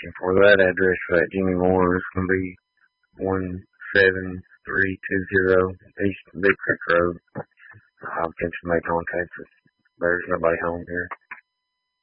asking for. That address for that Jimmy Moore is going to be 17320 East Big Creek Road. I'll attempt to make contact if there's nobody home here.